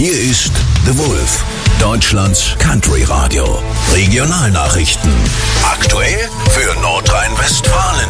Hier ist The Wolf, Deutschlands Country Radio. Regionalnachrichten. Aktuell für Nordrhein-Westfalen.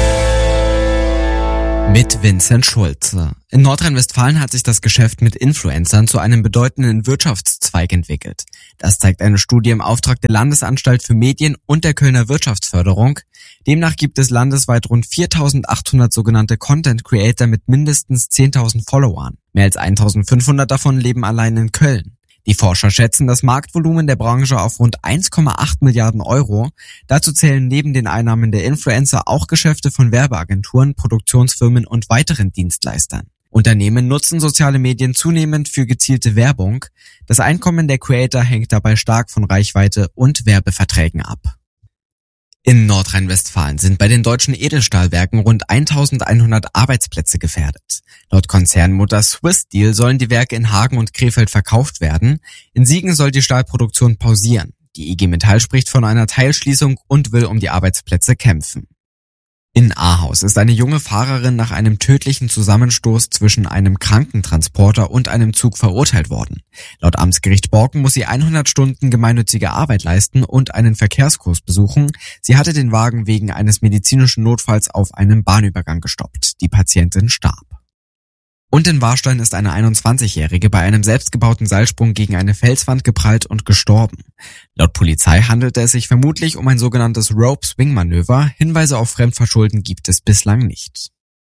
Mit Vincent Schulze. In Nordrhein-Westfalen hat sich das Geschäft mit Influencern zu einem bedeutenden Wirtschaftszweig entwickelt. Das zeigt eine Studie im Auftrag der Landesanstalt für Medien und der Kölner Wirtschaftsförderung. Demnach gibt es landesweit rund 4.800 sogenannte Content Creator mit mindestens 10.000 Followern. Mehr als 1.500 davon leben allein in Köln. Die Forscher schätzen das Marktvolumen der Branche auf rund 1,8 Milliarden Euro. Dazu zählen neben den Einnahmen der Influencer auch Geschäfte von Werbeagenturen, Produktionsfirmen und weiteren Dienstleistern. Unternehmen nutzen soziale Medien zunehmend für gezielte Werbung. Das Einkommen der Creator hängt dabei stark von Reichweite und Werbeverträgen ab. In Nordrhein-Westfalen sind bei den deutschen Edelstahlwerken rund 1.100 Arbeitsplätze gefährdet. Laut Konzernmutter Swiss Steel sollen die Werke in Hagen und Krefeld verkauft werden. In Siegen soll die Stahlproduktion pausieren. Die IG Metall spricht von einer Teilschließung und will um die Arbeitsplätze kämpfen. In Ahaus ist eine junge Fahrerin nach einem tödlichen Zusammenstoß zwischen einem Krankentransporter und einem Zug verurteilt worden. Laut Amtsgericht Borken muss sie 100 Stunden gemeinnützige Arbeit leisten und einen Verkehrskurs besuchen. Sie hatte den Wagen wegen eines medizinischen Notfalls auf einem Bahnübergang gestoppt. Die Patientin starb. Und in Warstein ist eine 21-Jährige bei einem selbstgebauten Seilsprung gegen eine Felswand geprallt und gestorben. Laut Polizei handelte es sich vermutlich um ein sogenanntes Rope-Swing-Manöver. Hinweise auf Fremdverschulden gibt es bislang nicht.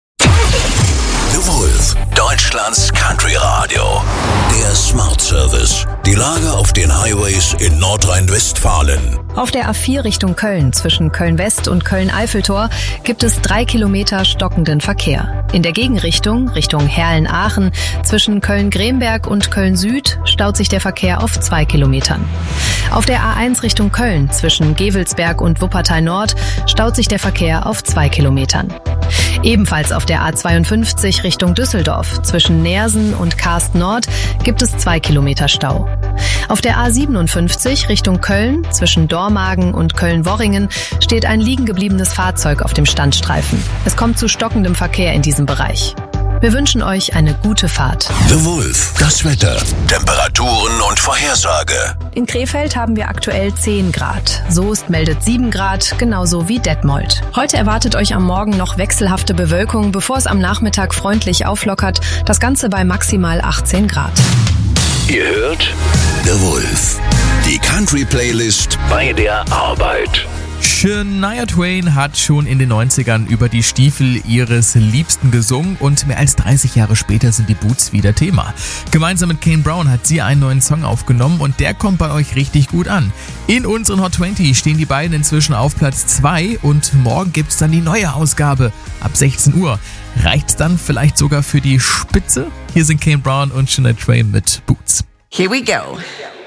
The Wolf, Deutschlands Country Radio. Der Smart Service. Die Lage auf den Highways in Nordrhein-Westfalen. Auf der A4 Richtung Köln zwischen Köln-West und Köln-Eiffeltor gibt es 3 Kilometer stockenden Verkehr. In der Gegenrichtung, Richtung Herlen-Aachen, zwischen Köln-Gremberg und Köln-Süd staut sich der Verkehr auf 2 Kilometern. Auf der A1 Richtung Köln zwischen Gevelsberg und Wuppertal-Nord staut sich der Verkehr auf 2 Kilometern. Ebenfalls auf der A52 Richtung Düsseldorf zwischen Neersen und Karst-Nord gibt es 2 Kilometer Stau. Auf der A57 Richtung Köln zwischen Dormagen und Köln-Worringen steht ein liegen gebliebenes Fahrzeug auf dem Standstreifen. Es kommt zu stockendem Verkehr in diesem Bereich. Wir wünschen euch eine gute Fahrt. The Wolf, das Wetter, Temperaturen und Vorhersage. In Krefeld haben wir aktuell 10 Grad. Soest meldet 7 Grad, genauso wie Detmold. Heute erwartet euch am Morgen noch wechselhafte Bewölkung, bevor es am Nachmittag freundlich auflockert. Das Ganze bei maximal 18 Grad. Ihr hört The Wolf, die Country-Playlist bei der Arbeit. Shania Twain hat schon in den 90ern über die Stiefel ihres Liebsten gesungen und mehr als 30 Jahre später sind die Boots wieder Thema. Gemeinsam mit Kane Brown hat sie einen neuen Song aufgenommen und der kommt bei euch richtig gut an. In unseren Hot 20 stehen die beiden inzwischen auf Platz 2 und morgen gibt's dann die neue Ausgabe ab 16 Uhr. Reicht's dann vielleicht sogar für die Spitze? Hier sind Kane Brown und Shania Twain mit Boots. Here we go.